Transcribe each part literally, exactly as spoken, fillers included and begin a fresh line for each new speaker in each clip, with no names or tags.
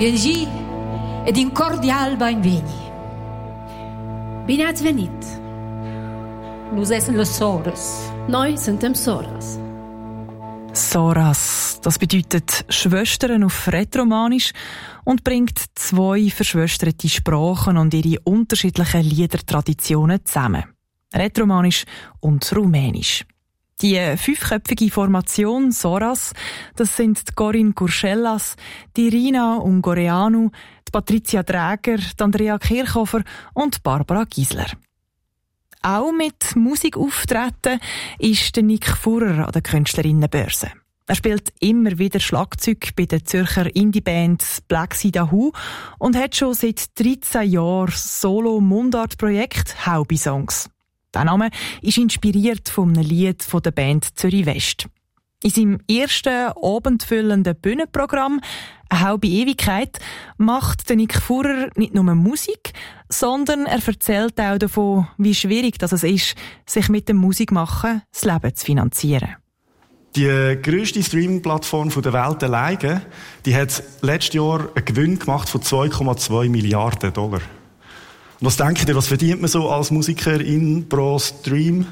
Genji ed in cordial benveni.
Bine ați venit!
Nous essen los Soras.
Noi suntem Soras.
Soras, das bedeutet Schwestern auf Rätoromanisch und bringt zwei verschwesterte Sprachen und ihre unterschiedlichen Liedertraditionen zusammen. Rätoromanisch und Rumänisch. Die fünfköpfige Formation Soras, das sind die Corinne Curcellas, die Rina Ungoreanu, die Patricia Dräger, die Andrea Kirchhofer und die Barbara Giesler. Auch mit Musik auftreten ist der Nick Furrer an der Künstlerinnenbörse. Er spielt immer wieder Schlagzeug bei der Zürcher Indie-Band Black Sea Dahoo und hat schon seit dreizehn Jahren Solo-Mundart-Projekt Haubi-Songs. Der Name ist inspiriert von einem Lied von der Band Zürich West. In seinem ersten abendfüllenden Bühnenprogramm «Eine halbe Ewigkeit» macht der Nick Furrer nicht nur Musik, sondern er erzählt auch davon, wie schwierig das es ist, sich mit dem Musikmachen das Leben zu finanzieren.
Die grösste Streaming-Plattform der Welt alleine, die hat letztes Jahr einen Gewinn gemacht von zwei Komma zwei Milliarden Dollar. Und was denkt ihr, was verdient man so als Musikerin pro Stream?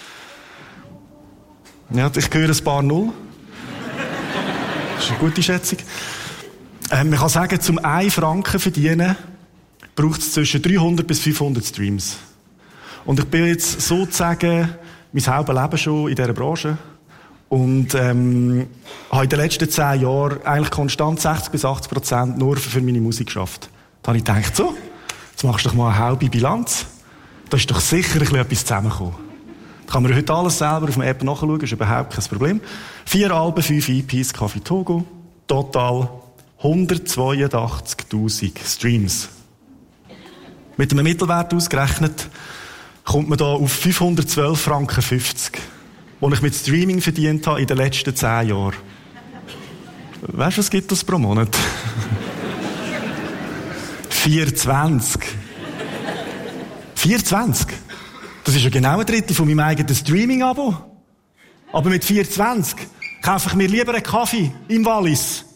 Ja, ich höre ein paar Null. Das ist eine gute Schätzung. Ähm, man kann sagen, zum einen Franken verdienen, braucht es zwischen dreihundert bis fünfhundert Streams. Und ich bin jetzt sozusagen mein halbes Leben schon in dieser Branche. Und ähm, habe in den letzten zehn Jahren eigentlich konstant sechzig bis achtzig Prozent nur für meine Musik geschafft. Da habe ich gedacht, so, jetzt machst du doch mal eine halbe Bilanz. Da ist doch sicher ein bisschen etwas zusammengekommen. Da kann man heute alles selber auf der App nachschauen, ist überhaupt kein Problem. Vier Alben, fünf E Ps, Kaffee Togo. Total hundertzweiundachtzigtausend Streams. Mit einem Mittelwert ausgerechnet kommt man da auf fünfhundertzwölf Franken fünfzig, die ich mit Streaming verdient habe in den letzten zehn Jahren. Weißt du, was gibt das pro Monat? vierundzwanzig. vierundzwanzig? Das ist ja genau ein Drittel von meinem eigenen Streaming-Abo. Aber mit vierundzwanzig kaufe ich mir lieber einen Kaffee im Wallis